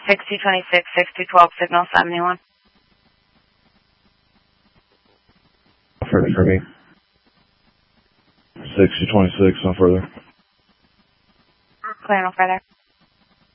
6226, 6212, signal 71. Further for me. 6226, no further. Clear, no further.